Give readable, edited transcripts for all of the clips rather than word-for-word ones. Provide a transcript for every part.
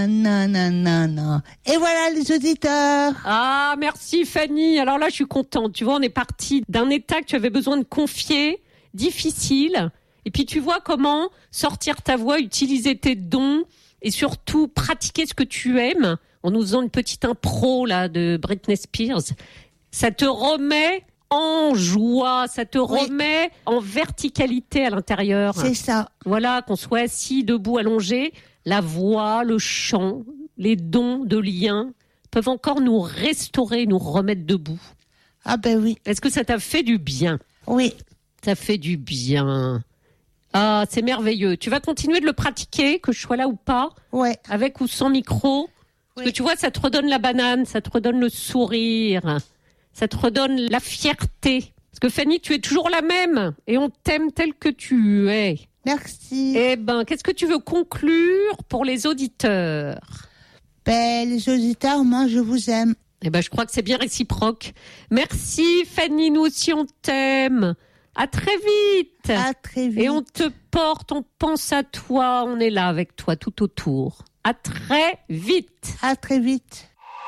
Non, non, non, non. Et voilà les auditeurs. Ah, merci Fanny. Alors là, je suis contente. Tu vois, on est parti d'un état que tu avais besoin de confier, difficile. Et puis tu vois comment sortir ta voix, utiliser tes dons et surtout pratiquer ce que tu aimes en nous faisant une petite impro là de Britney Spears. Ça te remet en joie, ça te remet en verticalité à l'intérieur. C'est ça. Voilà, qu'on soit assis, debout, allongé, la voix, le chant, les dons de lien peuvent encore nous restaurer, nous remettre debout. Ah ben oui. Est-ce que ça t'a fait du bien ? Oui. Ça fait du bien. Ah, c'est merveilleux. Tu vas continuer de le pratiquer, que je sois là ou pas ? Ouais. Avec ou sans micro ? Parce que tu vois, ça te redonne la banane, ça te redonne le sourire, ça te redonne la fierté. Parce que Fanny, tu es toujours la même et on t'aime telle que tu es. Merci. Eh ben, qu'est-ce que tu veux conclure pour les auditeurs ? Ben, les auditeurs, moi, je vous aime. Eh ben, je crois que c'est bien réciproque. Merci Fanny, nous aussi on t'aime. À très vite. À très vite. Et on te porte, on pense à toi, on est là avec toi tout autour. À très vite. À très vite.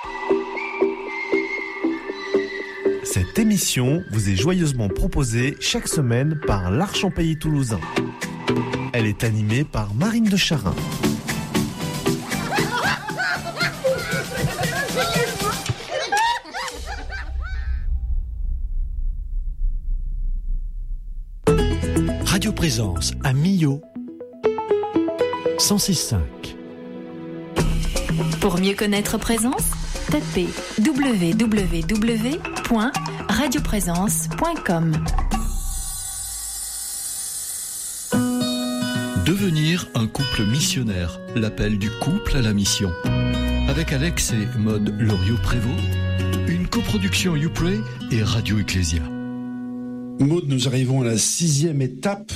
Cette émission vous est joyeusement proposée chaque semaine par l'Arche en Pays toulousain. Elle est animée par Marine de Charin. Radio Présence à Millau 106.5. Pour mieux connaître Présence, tapez www.radioprésence.com. Devenir un couple missionnaire, l'appel du couple à la mission. Avec Alex et Maude Loriot-Prévost, une coproduction YouPray et Radio Ecclésia. Maude, nous arrivons à la 6e étape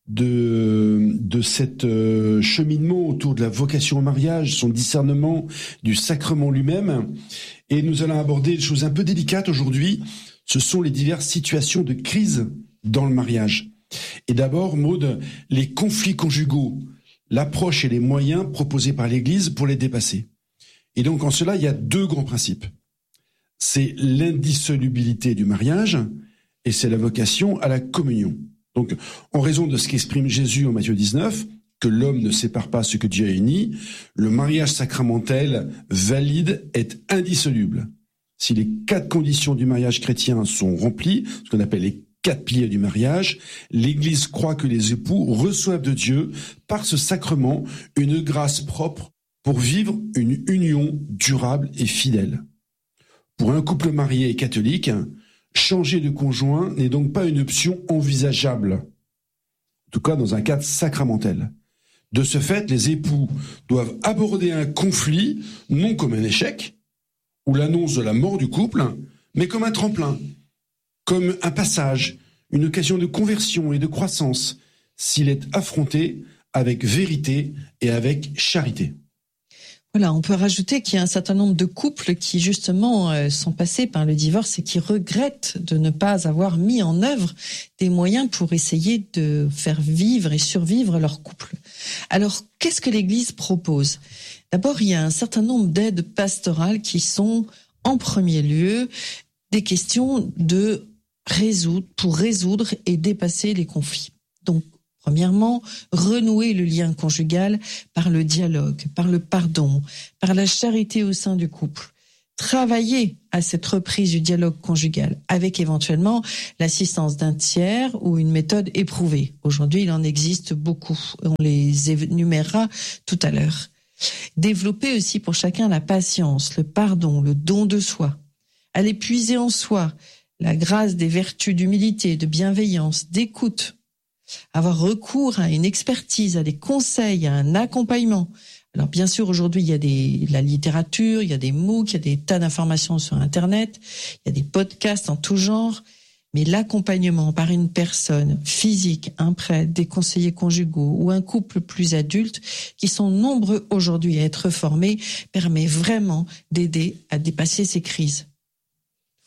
de cette cheminement autour de la vocation au mariage, son discernement du sacrement lui-même. Et nous allons aborder des choses un peu délicates aujourd'hui. Ce sont les diverses situations de crise dans le mariage. Et d'abord, Maude, les conflits conjugaux, l'approche et les moyens proposés par l'Église pour les dépasser. Et donc, en cela, il y a 2 grands principes. C'est l'indissolubilité du mariage et c'est la vocation à la communion. Donc, en raison de ce qu'exprime Jésus en Matthieu 19, que l'homme ne sépare pas ce que Dieu a uni, le mariage sacramentel valide est indissoluble. Si les 4 conditions du mariage chrétien sont remplies, ce qu'on appelle les 4 piliers du mariage, l'Église croit que les époux reçoivent de Dieu, par ce sacrement, une grâce propre pour vivre une union durable et fidèle. Pour un couple marié et catholique, changer de conjoint n'est donc pas une option envisageable, en tout cas dans un cadre sacramentel. De ce fait, les époux doivent aborder un conflit non comme un échec ou l'annonce de la mort du couple, mais comme un tremplin, comme un passage, une occasion de conversion et de croissance, s'il est affronté avec vérité et avec charité. Voilà, on peut rajouter qu'il y a un certain nombre de couples qui justement sont passés par le divorce et qui regrettent de ne pas avoir mis en œuvre des moyens pour essayer de faire vivre et survivre leur couple. Alors, qu'est-ce que l'Église propose ? D'abord, il y a un certain nombre d'aides pastorales qui sont, en premier lieu, des questions pour résoudre et dépasser les conflits. Donc, premièrement, renouer le lien conjugal par le dialogue, par le pardon, par la charité au sein du couple. Travailler à cette reprise du dialogue conjugal avec éventuellement l'assistance d'un tiers ou une méthode éprouvée. Aujourd'hui, il en existe beaucoup. On les énumérera tout à l'heure. Développer aussi pour chacun la patience, le pardon, le don de soi. Aller puiser en soi la grâce des vertus d'humilité, de bienveillance, d'écoute. Avoir recours à une expertise, à des conseils, à un accompagnement. Alors bien sûr, aujourd'hui, il y a la littérature, il y a des MOOC, il y a des tas d'informations sur Internet, il y a des podcasts en tout genre, mais l'accompagnement par une personne physique, un prêtre, des conseillers conjugaux ou un couple plus adulte, qui sont nombreux aujourd'hui à être formés, permet vraiment d'aider à dépasser ces crises. Il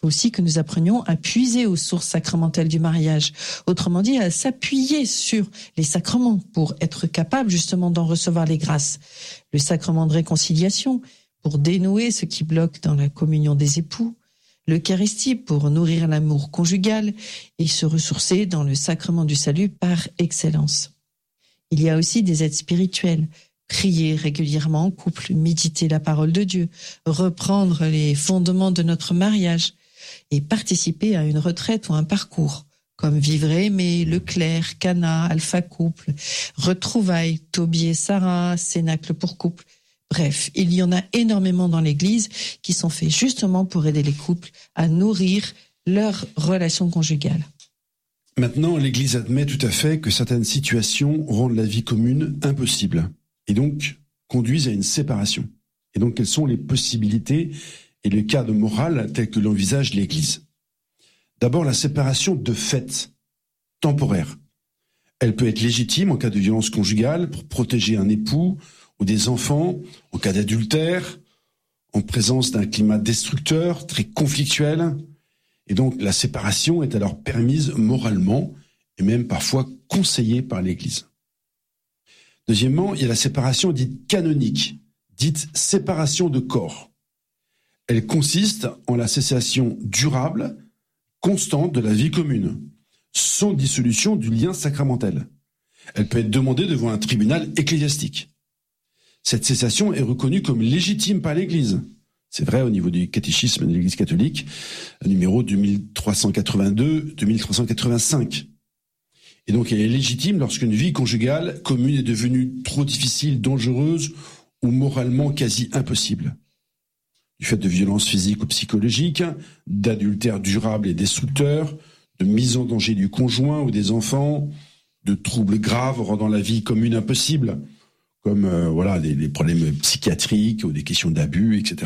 faut aussi que nous apprenions à puiser aux sources sacramentelles du mariage. Autrement dit, à s'appuyer sur les sacrements pour être capable justement d'en recevoir les grâces. Le sacrement de réconciliation pour dénouer ce qui bloque dans la communion des époux. L'Eucharistie pour nourrir l'amour conjugal et se ressourcer dans le sacrement du salut par excellence. Il y a aussi des aides spirituelles. Prier régulièrement en couple, méditer la parole de Dieu, reprendre les fondements de notre mariage et participer à une retraite ou un parcours, comme Vivre et Aimer, Leclerc, Cana, Alpha Couple, Retrouvailles, Toby et Sarah, Cénacle pour couple. Bref, il y en a énormément dans l'Église qui sont faits justement pour aider les couples à nourrir leur relation conjugale. Maintenant, l'Église admet tout à fait que certaines situations rendent la vie commune impossible et donc conduisent à une séparation. Et donc, quelles sont les possibilités et le cadre moral tel que l'envisage l'Église? D'abord, la séparation de fait, temporaire. Elle peut être légitime en cas de violence conjugale pour protéger un époux ou des enfants, en cas d'adultère, en présence d'un climat destructeur, très conflictuel. Et donc, la séparation est alors permise moralement et même parfois conseillée par l'Église. Deuxièmement, il y a la séparation dite canonique, dite séparation de corps. Elle consiste en la cessation durable, constante de la vie commune, sans dissolution du lien sacramentel. Elle peut être demandée devant un tribunal ecclésiastique. Cette cessation est reconnue comme légitime par l'Église. C'est vrai au niveau du catéchisme de l'Église catholique, numéro 2382-2385. Et donc elle est légitime lorsqu'une vie conjugale commune est devenue trop difficile, dangereuse ou moralement quasi impossible. Du fait de violences physiques ou psychologiques, d'adultère durable et destructeur, de mise en danger du conjoint ou des enfants, de troubles graves rendant la vie commune impossible, comme des problèmes psychiatriques ou des questions d'abus, etc.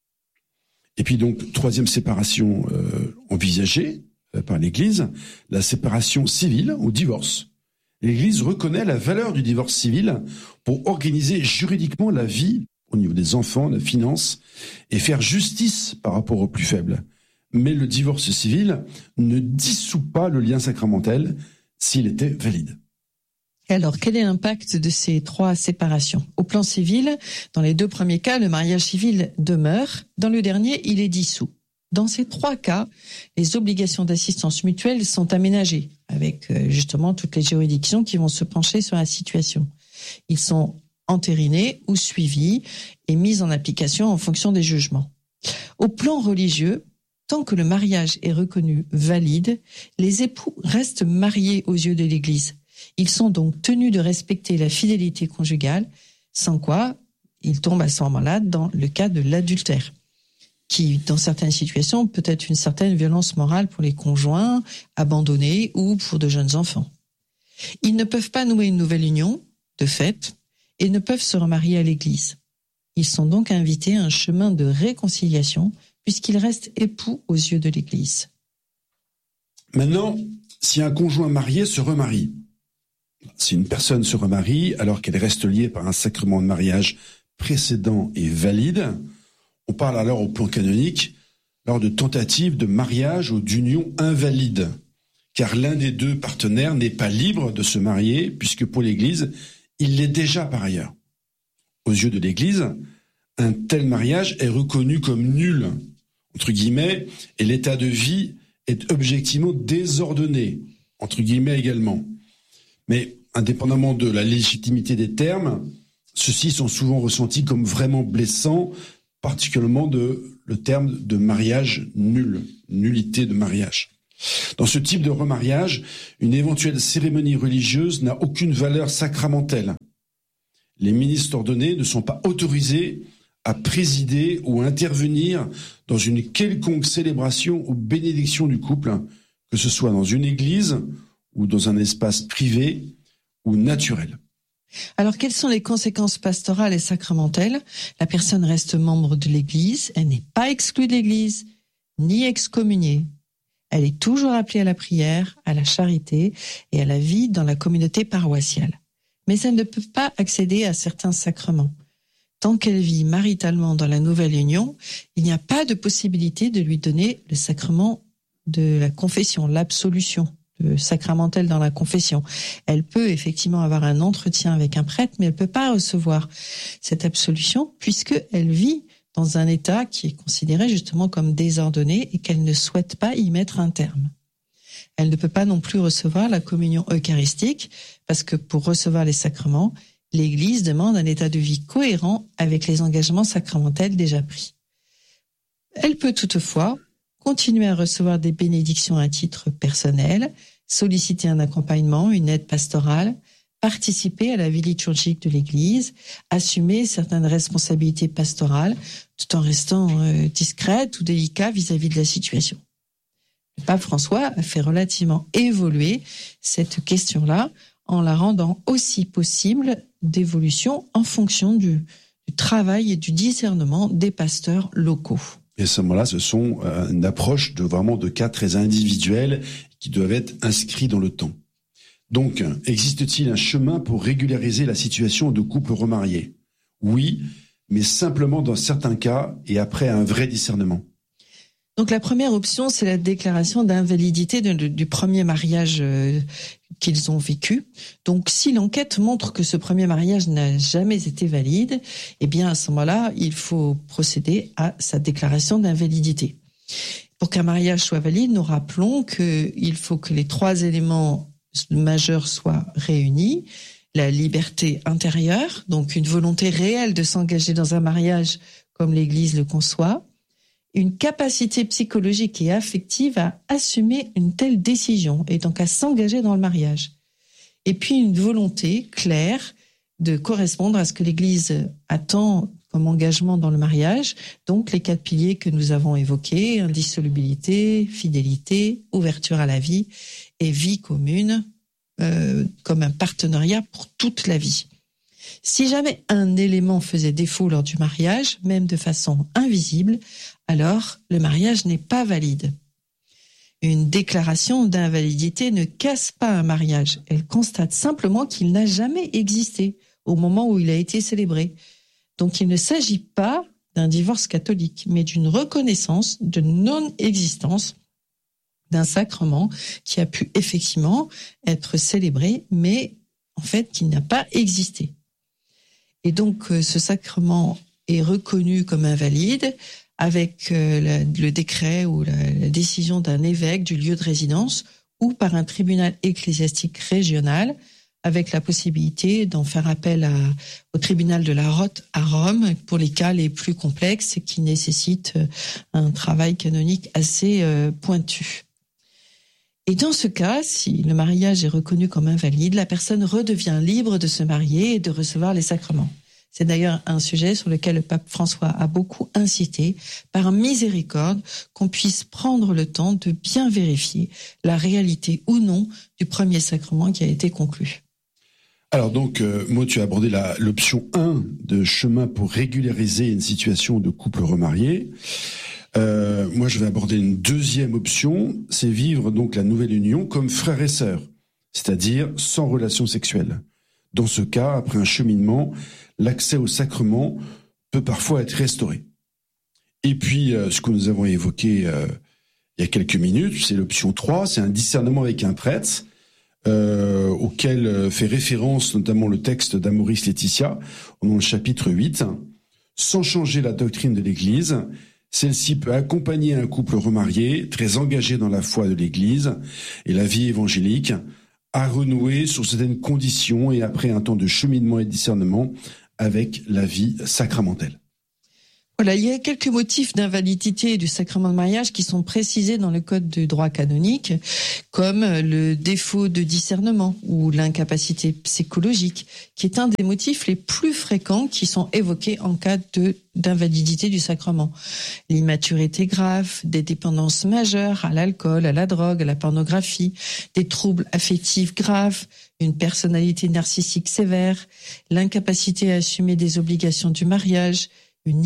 Et puis donc, troisième séparation envisagée par l'Église, la séparation civile ou divorce. L'Église reconnaît la valeur du divorce civil pour organiser juridiquement la vie au niveau des enfants, la finance, et faire justice par rapport aux plus faibles. Mais le divorce civil ne dissout pas le lien sacramentel s'il était valide. Alors, quel est l'impact de ces trois séparations? Au plan civil, dans les deux premiers cas, le mariage civil demeure. Dans le dernier, il est dissous. Dans ces trois cas, les obligations d'assistance mutuelle sont aménagées, avec justement toutes les juridictions qui vont se pencher sur la situation. Ils sont entérinés ou suivis et mis en application en fonction des jugements. Au plan religieux, tant que le mariage est reconnu valide, les époux restent mariés aux yeux de l'Église. Ils sont donc tenus de respecter la fidélité conjugale, sans quoi ils tombent à ce moment-là dans le cas de l'adultère, qui, dans certaines situations, peut être une certaine violence morale pour les conjoints abandonnés ou pour de jeunes enfants. Ils ne peuvent pas nouer une nouvelle union, de fait, et ne peuvent se remarier à l'Église. Ils sont donc invités à un chemin de réconciliation, puisqu'ils restent époux aux yeux de l'Église. Maintenant, si un conjoint marié se remarie, si une personne se remarie alors qu'elle reste liée par un sacrement de mariage précédent et valide, on parle alors au plan canonique lors de tentatives de mariage ou d'union invalide, car l'un des deux partenaires n'est pas libre de se marier, puisque pour l'Église, il l'est déjà par ailleurs. Aux yeux de l'Église, un tel mariage est reconnu comme nul, entre guillemets, et l'état de vie est objectivement désordonné, entre guillemets également. Mais indépendamment de la légitimité des termes, ceux-ci sont souvent ressentis comme vraiment blessants, particulièrement le terme de mariage nul, nullité de mariage. Dans ce type de remariage, une éventuelle cérémonie religieuse n'a aucune valeur sacramentelle. Les ministres ordonnés ne sont pas autorisés à présider ou à intervenir dans une quelconque célébration ou bénédiction du couple, que ce soit dans une église ou dans un espace privé ou naturel. Alors, quelles sont les conséquences pastorales et sacramentelles? La personne reste membre de l'Église, elle n'est pas exclue de l'Église, ni excommuniée. Elle est toujours appelée à la prière, à la charité et à la vie dans la communauté paroissiale. Mais elle ne peut pas accéder à certains sacrements, tant qu'elle vit maritalement dans la nouvelle union, il n'y a pas de possibilité de lui donner le sacrement de la confession, l'absolution sacramentelle dans la confession. Elle peut effectivement avoir un entretien avec un prêtre, mais elle peut pas recevoir cette absolution puisqu'elle vit dans un état qui est considéré justement comme désordonné et qu'elle ne souhaite pas y mettre un terme. Elle ne peut pas non plus recevoir la communion eucharistique parce que pour recevoir les sacrements, l'Église demande un état de vie cohérent avec les engagements sacramentels déjà pris. Elle peut toutefois continuer à recevoir des bénédictions à titre personnel, solliciter un accompagnement, une aide pastorale, participer à la vie liturgique de l'Église, assumer certaines responsabilités pastorales, tout en restant discrète ou délicat vis-à-vis de la situation. Le pape François a fait relativement évoluer cette question-là en la rendant aussi possible d'évolution en fonction du travail et du discernement des pasteurs locaux. Et à ce moment-là, ce sont une approche de cas très individuels qui doivent être inscrits dans le temps. Donc, existe-t-il un chemin pour régulariser la situation de couples remariés ? Oui, mais simplement dans certains cas et après un vrai discernement. Donc la première option, c'est la déclaration d'invalidité du premier mariage qu'ils ont vécu. Donc si l'enquête montre que ce premier mariage n'a jamais été valide, eh bien à ce moment-là, il faut procéder à sa déclaration d'invalidité. Pour qu'un mariage soit valide, nous rappelons qu'il faut que les 3 éléments majeurs soient réunis. La liberté intérieure, donc une volonté réelle de s'engager dans un mariage comme l'Église le conçoit, une capacité psychologique et affective à assumer une telle décision et donc à s'engager dans le mariage. Et puis une volonté claire de correspondre à ce que l'Église attend comme engagement dans le mariage, donc les 4 piliers que nous avons évoqués, indissolubilité, fidélité, ouverture à la vie et vie commune comme un partenariat pour toute la vie. Si jamais un élément faisait défaut lors du mariage, même de façon invisible, alors le mariage n'est pas valide. Une déclaration d'invalidité ne casse pas un mariage. Elle constate simplement qu'il n'a jamais existé au moment où il a été célébré. Donc il ne s'agit pas d'un divorce catholique, mais d'une reconnaissance de non-existence d'un sacrement qui a pu effectivement être célébré, mais en fait qui n'a pas existé. Et donc, ce sacrement est reconnu comme invalide avec le décret ou la décision d'un évêque du lieu de résidence ou par un tribunal ecclésiastique régional avec la possibilité d'en faire appel au tribunal de la Rote à Rome pour les cas les plus complexes et qui nécessitent un travail canonique assez pointu. Et dans ce cas, si le mariage est reconnu comme invalide, la personne redevient libre de se marier et de recevoir les sacrements. C'est d'ailleurs un sujet sur lequel le pape François a beaucoup incité, par miséricorde, qu'on puisse prendre le temps de bien vérifier la réalité ou non du premier sacrement qui a été conclu. Alors donc, Maud, tu as abordé l'option 1 de chemin pour régulariser une situation de couple remarié. Moi, je vais aborder une deuxième option, c'est vivre donc la nouvelle union comme frères et sœurs, c'est-à-dire sans relation sexuelle. Dans ce cas, après un cheminement, l'accès au sacrement peut parfois être restauré. Et puis, ce que nous avons évoqué il y a quelques minutes, c'est l'option 3, c'est un discernement avec un prêtre, auquel fait référence notamment le texte d'Amoris Laetitia, dans le chapitre 8. Sans changer la doctrine de l'Église, celle-ci peut accompagner un couple remarié, très engagé dans la foi de l'Église et la vie évangélique, à renouer sous certaines conditions et après un temps de cheminement et de discernement avec la vie sacramentelle. Voilà, il y a quelques motifs d'invalidité du sacrement de mariage qui sont précisés dans le code du droit canonique, comme le défaut de discernement ou l'incapacité psychologique, qui est un des motifs les plus fréquents qui sont évoqués en cas d'invalidité du sacrement. L'immaturité grave, des dépendances majeures à l'alcool, à la drogue, à la pornographie, des troubles affectifs graves, une personnalité narcissique sévère, l'incapacité à assumer des obligations du mariage, une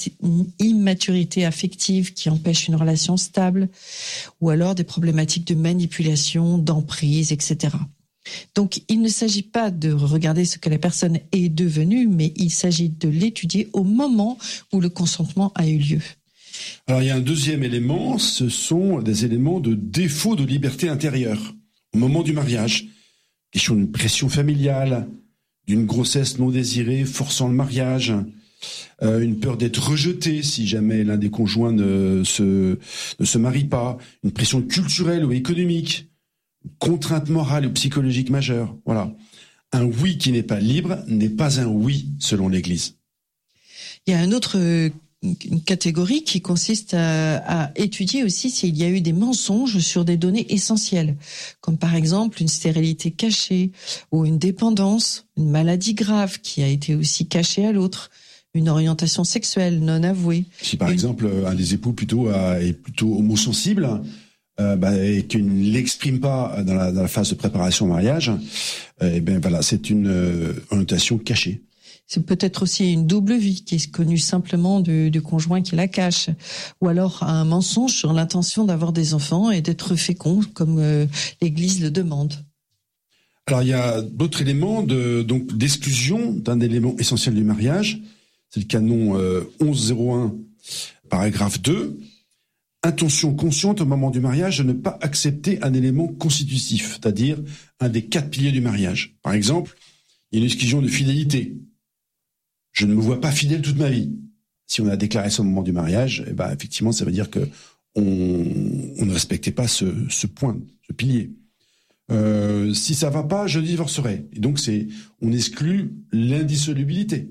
immaturité affective qui empêche une relation stable, ou alors des problématiques de manipulation, d'emprise, etc. Donc, il ne s'agit pas de regarder ce que la personne est devenue, mais il s'agit de l'étudier au moment où le consentement a eu lieu. Alors, il y a un deuxième élément, ce sont des éléments de défaut de liberté intérieure au moment du mariage. Question d'une pression familiale, d'une grossesse non désirée forçant le mariage, une peur d'être rejeté si jamais l'un des conjoints ne se marie pas, une pression culturelle ou économique, contrainte morale ou psychologique majeure. Voilà. Un oui qui n'est pas libre n'est pas un oui selon l'Église. Il y a une catégorie qui consiste à étudier aussi s'il y a eu des mensonges sur des données essentielles, comme par exemple une stérilité cachée ou une dépendance, une maladie grave qui a été aussi cachée à l'autre, une orientation sexuelle non avouée. Si par exemple un des époux est plutôt homosensible, et qu'il ne l'exprime pas dans la phase de préparation au mariage, c'est une orientation cachée. C'est peut-être aussi une double vie qui est connue simplement du conjoint qui la cache, ou alors un mensonge sur l'intention d'avoir des enfants et d'être fécond comme l'Église le demande. Alors il y a d'autres éléments d'exclusion d'un élément essentiel du mariage. C'est le canon 1101, paragraphe 2. Intention consciente au moment du mariage de ne pas accepter un élément constitutif, c'est-à-dire un des 4 piliers du mariage. Par exemple, il y a une exclusion de fidélité. Je ne me vois pas fidèle toute ma vie. Si on a déclaré ça au moment du mariage, effectivement, ça veut dire que on ne respectait pas ce point, ce pilier. Si ça va pas, je divorcerai. Et donc on exclut l'indissolubilité.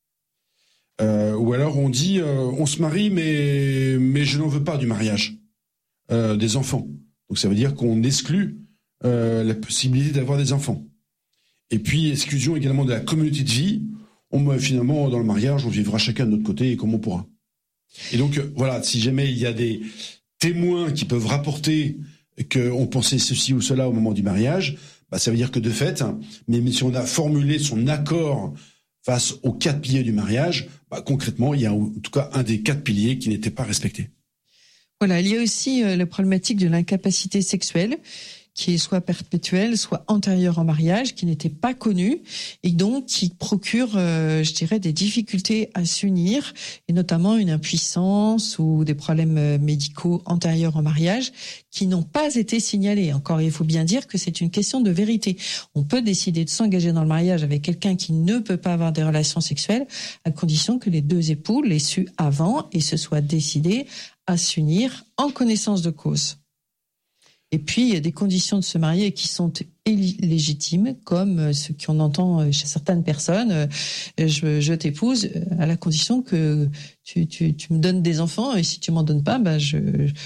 Ou alors on dit on se marie mais je n'en veux pas du mariage des enfants. Donc ça veut dire qu'on exclut la possibilité d'avoir des enfants. Et puis exclusion également de la communauté de vie. Finalement dans le mariage on vivra chacun de notre côté et comme on pourra. Et donc voilà, si jamais il y a des témoins qui peuvent rapporter qu'on pensait ceci ou cela au moment du mariage, ça veut dire que de fait, même si on a formulé son accord face aux 4 piliers du mariage, concrètement, il y a en tout cas un des 4 piliers qui n'était pas respecté. Voilà, il y a aussi la problématique de l'incapacité sexuelle, qui est soit perpétuelle, soit antérieure au mariage, qui n'était pas connue, et donc qui procure, des difficultés à s'unir, et notamment une impuissance ou des problèmes médicaux antérieurs au mariage, qui n'ont pas été signalés. Encore, il faut bien dire que c'est une question de vérité. On peut décider de s'engager dans le mariage avec quelqu'un qui ne peut pas avoir des relations sexuelles, à condition que les 2 époux l'aient su avant et se soient décidés à s'unir en connaissance de cause. Et puis, il y a des conditions de se marier qui sont illégitimes, comme ce qu'on entend chez certaines personnes. Je t'épouse à la condition que tu me donnes des enfants, et si tu m'en donnes pas, je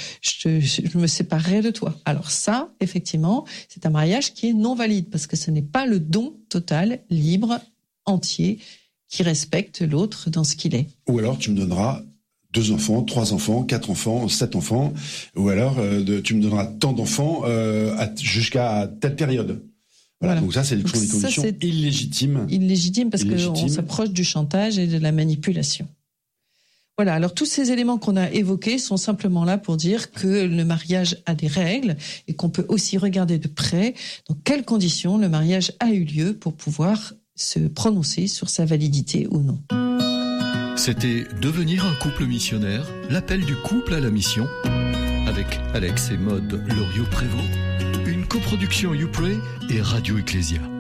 me séparerai de toi. Alors ça, effectivement, c'est un mariage qui est non valide, parce que ce n'est pas le don total, libre, entier, qui respecte l'autre dans ce qu'il est. Ou alors, tu me donneras 2 enfants, 3 enfants, 4 enfants, 7 enfants, ou alors tu me donneras tant d'enfants jusqu'à telle période. Voilà. Donc ça, c'est des conditions illégitimes. Illégitimes parce qu'on s'approche du chantage et de la manipulation. Voilà, alors tous ces éléments qu'on a évoqués sont simplement là pour dire que le mariage a des règles et qu'on peut aussi regarder de près dans quelles conditions le mariage a eu lieu pour pouvoir se prononcer sur sa validité ou non. C'était Devenir un couple missionnaire, l'appel du couple à la mission, avec Alex et Maude Loriot-Prévost, une coproduction YouPray et Radio Ecclésia.